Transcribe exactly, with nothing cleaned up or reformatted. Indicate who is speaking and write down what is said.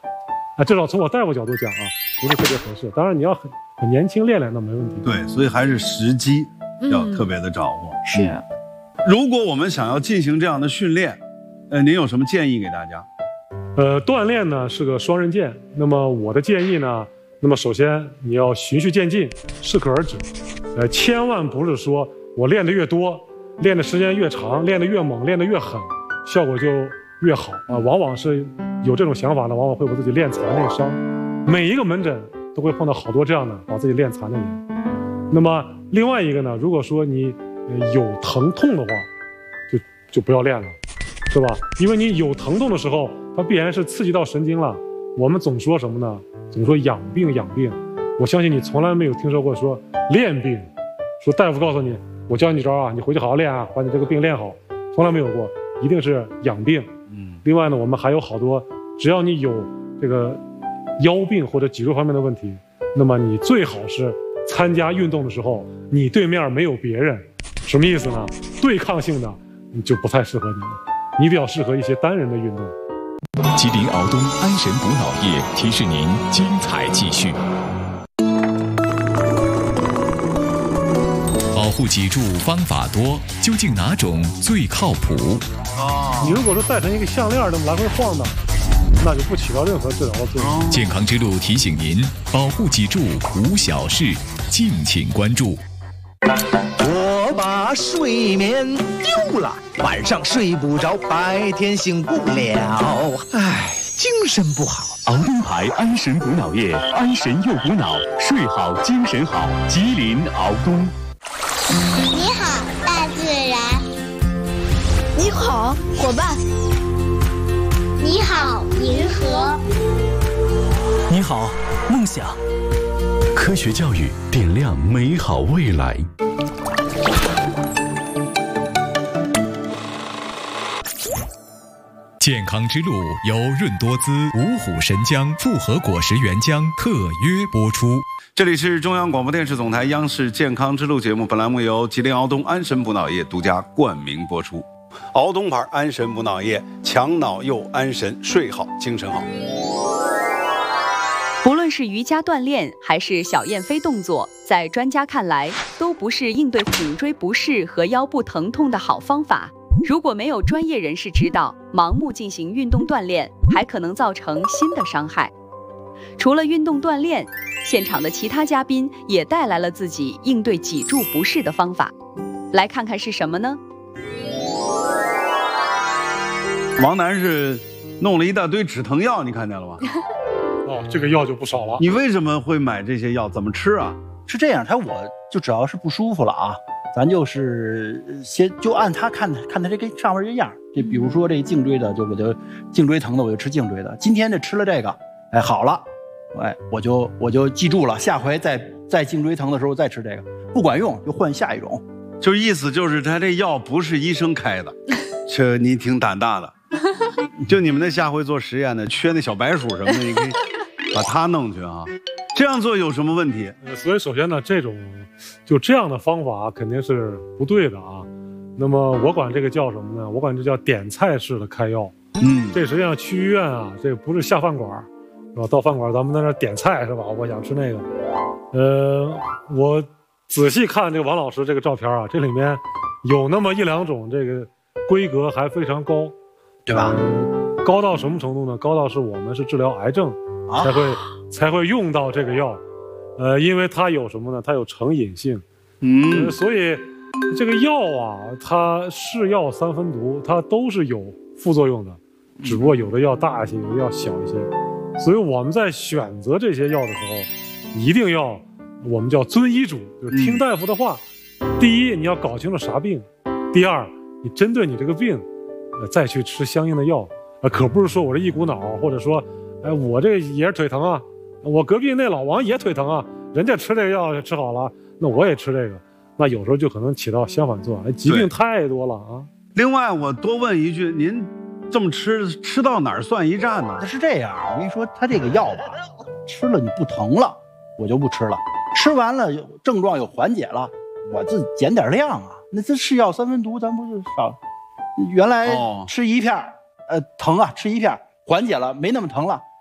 Speaker 1: 啊，至少从我大夫角度讲啊，不是特别合适。当然你要很很年轻练练那没问题。
Speaker 2: 对，所以还是时机要特别的掌握。
Speaker 3: 嗯、是、
Speaker 2: 嗯。如果我们想要进行这样的训练，呃，您有什么建议给大家？
Speaker 1: 呃，锻炼呢是个双刃剑。那么我的建议呢，那么首先你要循序渐进，适可而止。呃，千万不是说我练得越多，练的时间越长，练得越猛，练得越狠，效果就越好啊。往往是有这种想法的，往往会把自己练残练伤。每一个门诊都会碰到好多这样的把自己练残的人。那么另外一个呢，如果说你有疼痛的话，就就不要练了，是吧？因为你有疼痛的时候，它必然是刺激到神经了。我们总说什么呢？总说养病养病。我相信你从来没有听说过说练病，说大夫告诉你，我教你招啊，你回去好好练啊，把你这个病练好，从来没有过，一定是养病。嗯。另外呢，我们还有好多，只要你有这个腰病或者脊柱方面的问题，那么你最好是参加运动的时候，你对面没有别人。什么意思呢？对抗性的就不太适合你了，你比较适合一些单人的运动。
Speaker 4: 吉林敖东安神补脑液提示您精彩继续。保护脊柱方法多，究竟哪种最靠谱？
Speaker 1: 你如果说戴成一个项链这么来回晃的，那就不起到任何治疗的作用。
Speaker 4: 健康之路提醒您，保护脊柱无小事，敬请关注。
Speaker 5: 我把睡眠丢了，晚上睡不着，白天醒不了，唉，精神不好。
Speaker 4: 敖东牌安神补脑液，安神又补脑，睡好精神好。吉林敖东。
Speaker 6: 你好，大自然。
Speaker 7: 你好，伙伴。
Speaker 6: 你好，银河。
Speaker 8: 你好，梦想。
Speaker 9: 科学教育点亮美好未来。
Speaker 4: 健康之路由润多滋、五虎神姜复合果实原浆特约播出。
Speaker 2: 这里是中央广播电视总台央视健康之路节目，本栏目由吉林敖东安神补脑液独家冠名播出。敖东牌安神补脑液，强脑又安神，睡好精神好。
Speaker 10: 不论是瑜伽锻炼还是小燕飞动作，在专家看来都不是应对颈椎不适和腰部疼痛的好方法。如果没有专业人士指导，盲目进行运动锻炼，还可能造成新的伤害。除了运动锻炼，现场的其他嘉宾也带来了自己应对脊柱不适的方法，来看看是什么呢？
Speaker 2: 王楠是弄了一大堆止疼药，你看见了吗？
Speaker 1: 哦，这个药就不少了。
Speaker 2: 你为什么会买这些药？怎么吃啊？
Speaker 3: 是这样，他我就只要是不舒服了啊，咱就是先就按他看看他这个上面这样。这比如说这颈椎的，就我就颈椎疼的我就吃颈椎的。今天这吃了这个，哎好了，哎我就我就记住了，下回再再颈椎疼的时候再吃这个，不管用就换下一种。
Speaker 2: 就意思就是他这药不是医生开的，这你挺胆大的。就你们那下回做实验的，缺那小白鼠什么的，你可以把它弄去啊。这样做有什么问题？
Speaker 1: 呃，所以首先呢，这种就这样的方法肯定是不对的啊。那么我管这个叫什么呢？我管这叫点菜式的开药。嗯，这实际上去医院啊，这不是下饭馆，是吧？到饭馆咱们在那点菜是吧？我想吃那个。呃，我仔细看这个王老师这个照片啊，这里面有那么一两种这个规格还非常高，
Speaker 3: 对吧？
Speaker 1: 呃、高到什么程度呢？高到是我们是治疗癌症才会、啊、才会用到这个药。呃，因为它有什么呢？它有成瘾性。嗯、呃，所以这个药啊，它是药三分毒，它都是有副作用的，只不过有的药大一些，有的药小一些。所以我们在选择这些药的时候，一定要我们叫遵医嘱，就是听大夫的话。嗯、第一，你要搞清楚啥病；第二，你针对你这个病，呃，再去吃相应的药。呃，可不是说我这一股脑，或者说，哎，我这也是腿疼啊，我隔壁那老王也腿疼啊，人家吃这个药吃好了，那我也吃这个。那有时候就可能起到相反作用，疾病太多了啊。
Speaker 2: 另外，我多问一句，您这么吃，吃到哪儿算一站呢？
Speaker 3: 它是这样，我跟你说，它这个药吧，吃了你不疼了，我就不吃了；吃完了症状有缓解了，我自己减点量啊。那这是药三分毒，咱不是少？原来吃一片，哦、呃，疼啊，吃一片缓解了，没那么疼了，